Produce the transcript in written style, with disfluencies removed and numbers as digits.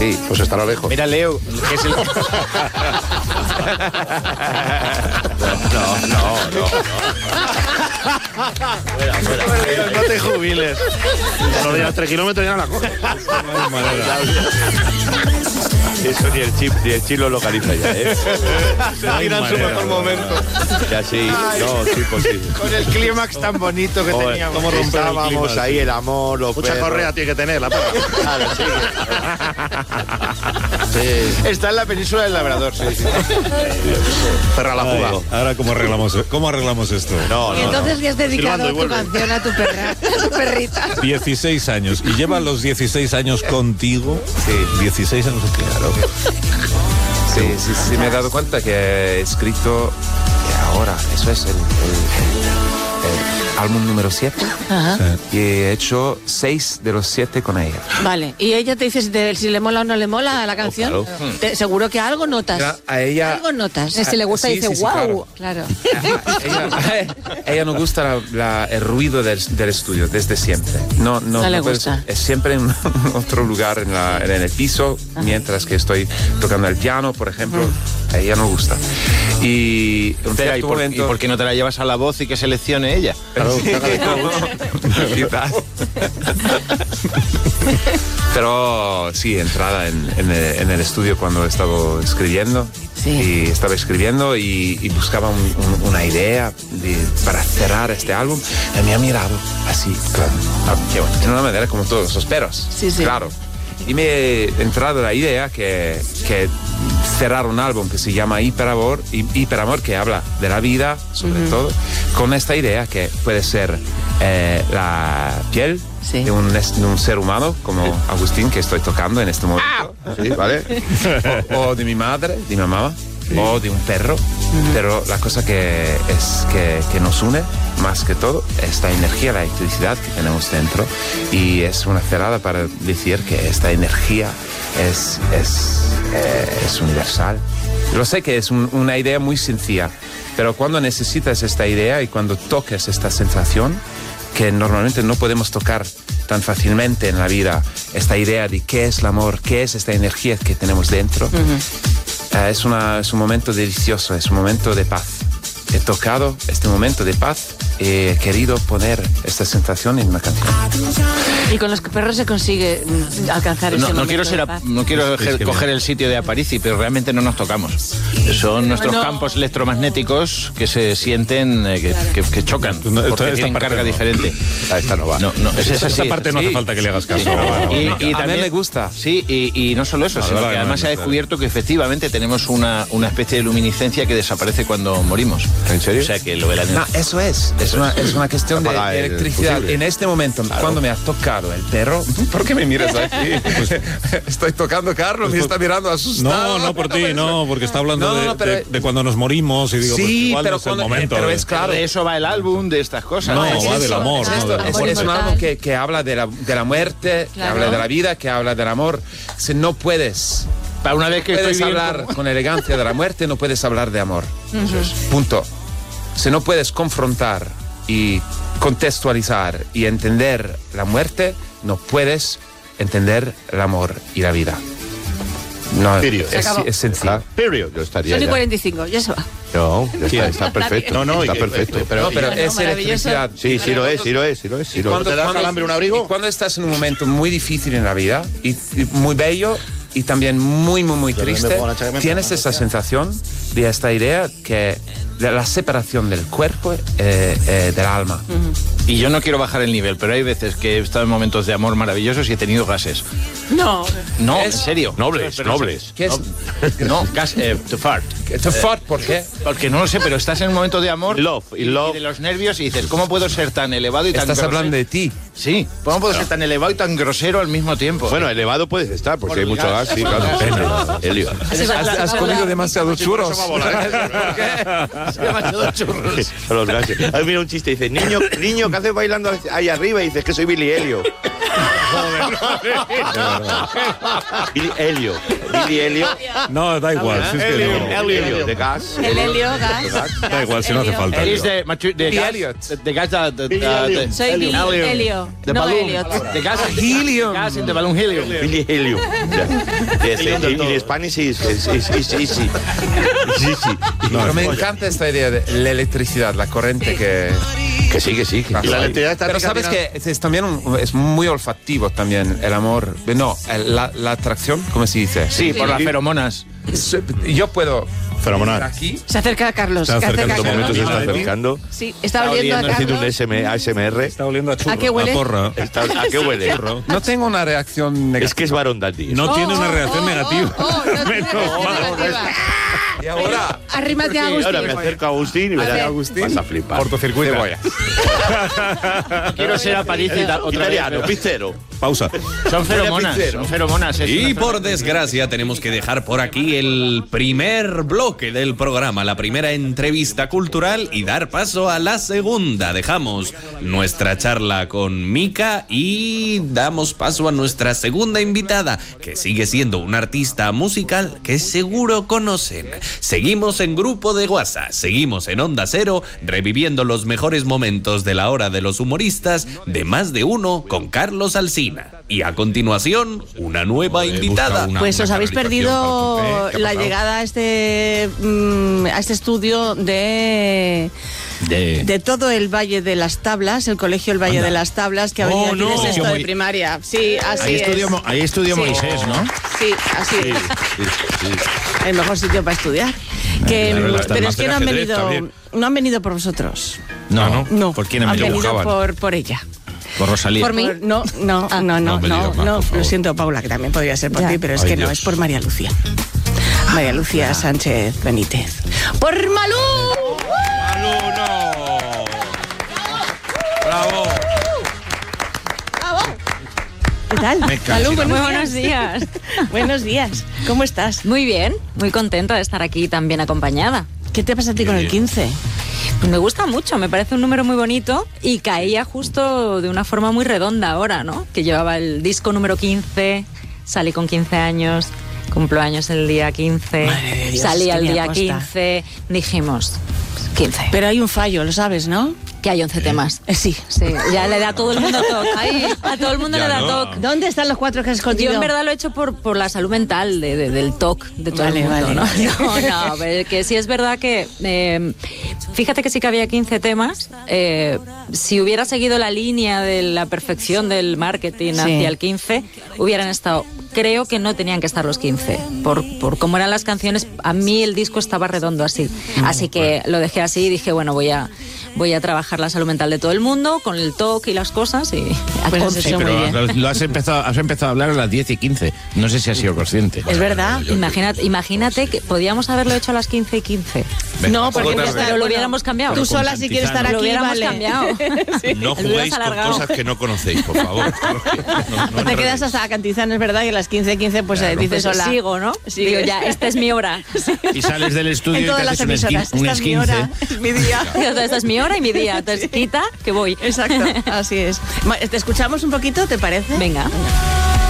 Sí. Pues estará lejos. Mira, Leo, que es el... No. Fuera. No te jubiles. Solo ya 3 kilómetros ya la coge. Eso ni el chip lo localiza ya, ¿eh? Se tira en su mejor momento. Ya sí, no, sí, pues sí. Con el clímax tan bonito que teníamos. ¿Cómo romper el Estábamos clima, ahí, el amor, los Mucha perros. correa tiene que tener la perra. Claro, sí. Está en la península del Labrador, sí. Perra a la fuga. Ahora, ¿cómo arreglamos esto? No, Y entonces le has dedicado Silbando y tu vuelve. canción a tu perra, a tu perrita. 16 años. ¿Y lleva los 16 años contigo? Sí. 16 años, claro. Sí, me he dado cuenta que he escrito que ahora, eso es el álbum número 7. Ajá. Y he hecho 6 de los 7 con ella. Vale, y ella te dice si le mola o no le mola la canción. claro. Seguro que algo notas. Mira, a ella... Algo notas. Si le gusta, Sí, dice, sí, wow. Claro. Ella no gusta el ruido del estudio desde siempre. No le gusta. Es siempre en otro lugar en el piso, mientras que estoy tocando el piano, por ejemplo. A ella no gusta. Y un Espera, ¿y cierto por momento... qué no te la llevas a la voz y que seleccione ella? Quizás. Pero sí, entrada en el estudio cuando estaba escribiendo. Sí. Y estaba escribiendo y buscaba una idea para cerrar este álbum. Y me ha mirado así, claro, de una manera como todos los perros. Sí. Claro. Y me he entrado la idea que cerrar un álbum que se llama Hiperamor, que habla de la vida, sobre todo, con esta idea que puede ser la piel Sí. de un ser humano, como Agustín, que estoy tocando en este momento. Sí, ¿vale? o de mi madre, de mi mamá, o de un perro. Pero la cosa que nos une, más que todo, esta energía, la electricidad que tenemos dentro. Y es una cerrada para decir que esta energía es universal. Lo sé que es una idea muy sencilla, pero cuando necesitas esta idea y cuando toques esta sensación, que normalmente no podemos tocar tan fácilmente en la vida, esta idea de qué es el amor, qué es esta energía que tenemos dentro, es un momento delicioso, es un momento de paz. He tocado este momento de paz y he querido poner esta sensación en una canción. Y con los perros se consigue alcanzar ese momento de paz. No quiero coger el sitio de Aparici, pero realmente no nos tocamos. Son nuestros campos electromagnéticos que se sienten, que chocan, porque tienen carga diferente. Esta no va. No, es así. Esta parte no hace falta que le hagas caso. Y A también mí me gusta. Sí, y no solo eso, sino que además se ha descubierto que efectivamente tenemos una especie de luminiscencia que desaparece cuando morimos. ¿En serio? O sea que lo de la No, eso es. Es una cuestión de Apaga el electricidad. fusible. En este momento, cuando me ha tocado el perro, ¿por qué me miras aquí? Estoy tocando a Carlos y está mirando asustado. No, por ti, no, porque está hablando No, pero- de cuando nos morimos y digo, pues Sí, igual pero no es el cuando- momento. pero es claro. De eso va el álbum, de estas cosas. No, es va eso, del amor, es ¿no? esto, Del amor amor. Es un inmortal. álbum que habla de la muerte, que Claro. habla de la vida, que habla del amor. Si no puedes Para una vez que puedes estoy bien hablar con elegancia de la muerte, no puedes hablar de amor. Punto. Si no puedes confrontar y contextualizar y entender la muerte, no puedes entender el amor y la vida. No, Period. Se acabó. es sencillo. Period. Yo estaría Son y ya. 45, ya se va. No, ya está perfecto. No, está y- perfecto. No, pero No, es maravilloso. electricidad. Sí, sí lo es. Cuando ¿Te da calambre un abrigo? y cuando estás en un momento muy difícil en la vida y muy bello y también muy, muy, muy Yo también me triste, pongo la chaqueta, tienes ¿no? esa sensación de esta idea que de la separación del cuerpo del alma. Y yo no quiero bajar el nivel, pero hay veces que he estado en momentos de amor maravillosos y he tenido gases. No. No, Es- en serio. Nobles, Pero- nobles. ¿Qué es? No, gas, to fart. ¿Por qué? Porque no lo sé, pero estás en un momento de amor Love, y love. de los nervios y dices, ¿cómo puedo ser tan elevado y tan Estás grosero? hablando de ti. Sí, ¿cómo puedo ser tan elevado y tan grosero al mismo tiempo? Bueno, elevado puedes estar, porque Por hay el mucho gas, gas. sí, claro. Depende, Elio. Has comido demasiados churros. Demasiados churros. Son los gases. Ahí mira un chiste, dice, niño, ¿qué haces bailando ahí arriba? Y dices que soy Billy Elio. Billy Helio. No, da igual. Si es que Helio, de gas. El helio, gas. da igual, si no hace falta. He's the gas, Soy Billy Helio. the No, balloon. Elliot. The gas, Helium. gas in the balloon helium. Billy Helio. In Spanish is easy. Pero me encanta esta idea de la electricidad, la corriente que Sí. Y la electricidad está Pero sabes que es también es muy olfativo también el amor. No, la atracción, ¿cómo se dice? Sí, por las feromonas. Yo puedo fenomenal. aquí. Se acerca a Carlos. Está se acerca acercando a En estos Carlos. momentos se está acercando. Sí, está oliendo a Haciendo un Carlos. ASMR. Está oliendo a churro. ¿A qué huele? A porra. ¿A qué huele? No tengo una reacción Es negativa. que es varón dandy. No tiene una reacción negativa. No tiene reacción negativa. Y ahora, Arrímate a Ahora Agustín. me acerco a Agustín y A ver. verás, Agustín. vas a flipar. Cortocircuito. Quiero ser a París otra vez. Italiano, pizzero. Pausa. Son feromonas. Son feromonas. Y por desgracia tenemos que dejar por aquí el primer bloque del programa, la primera entrevista cultural y dar paso a la segunda. Dejamos nuestra charla con Mika y damos paso a nuestra segunda invitada, que sigue siendo una artista musical que seguro conocen. Seguimos en Grupo de WhatsApp, seguimos en Onda Cero, reviviendo los mejores momentos de la hora de los humoristas de Más de Uno con Carlos Alsina. Y a continuación, una nueva invitada. Pues os habéis perdido la llegada a este estudio de todo el Valle de las Tablas, el colegio El Valle de las Tablas, que ha venido aquí de sexto de primaria. Sí, así es. Ahí estudió Sí. Moisés, ¿no? Sí, así es. El mejor sitio para estudiar. Pero es que no han venido por vosotros. No. No, ¿Por quién han han venido? venido por ella. Por Rosalía. ¿Por mí? No, No me digas más, por favor. lo siento, Paula, que también podría ser por ti, pero es Ay, que no, Dios. es por María Lucía. María Lucía Sánchez Benítez. ¡Por Malú! ¡Bravo! ¿Qué tal? Malú, Muy buenos días. Buenos días. ¿Cómo estás? Muy bien, muy contenta de estar aquí tan bien acompañada. ¿Qué te pasa a ti con el 15? Pues me gusta mucho, me parece un número muy bonito y caía justo de una forma muy redonda ahora, ¿no? Que llevaba el disco número 15, salí con 15 años, cumplo años el día 15, Madre de Dios, salí que al me día aposta. 15, dijimos 15. Pero hay un fallo, lo sabes, ¿no? Que hay 11 temas. Sí. Sí, ya le da a todo el mundo toque. A todo el mundo Ya le da no. toque. ¿Dónde están los 4 que has escondido? Yo en verdad lo he hecho por la salud mental del TOC de todo Vale, el mundo, vale, ¿no? vale. No, pero que sí es verdad que fíjate que sí que había 15 temas. Si hubiera seguido la línea de la perfección del marketing Sí. hacia el 15, hubieran estado. Creo que no tenían que estar los 15. Por cómo eran las canciones, a mí el disco estaba redondo así. Así que lo dejé así y dije, bueno, voy a trabajar la salud mental de todo el mundo con el TOC y las cosas y Pues has 11. hecho muy bien. Lo has empezado a hablar a las 10 y 15. No sé si has sido consciente. Es verdad. Imagínate que podíamos haberlo hecho a las 15 y 15. No, porque tarde. ya está, Pero lo hubiéramos cambiado. Tú sola si quieres estar Lo aquí, hubiéramos vale. cambiado. No Lo hubieras juguéis con alargado. cosas que no conocéis, por favor. No te quedas hasta Cantizano, es verdad, y a las 15:15 pues dices Pues hola. sigo, ¿no? Sí. Digo, ya, esta es mi hora. Y sales del estudio En y todas te las haces emisoras. un Esta es mi hora, es mi día. Esta es mi hora y mi día. Entonces, quita que voy. Exacto, así es. Te escuchamos un poquito, ¿te parece? Venga.